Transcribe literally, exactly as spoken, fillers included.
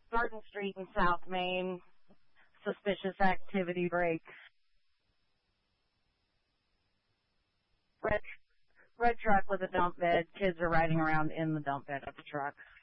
Thornton Street in South Main. Suspicious activity break. Red, red truck with a dump bed. Kids are riding around in the dump bed of the truck.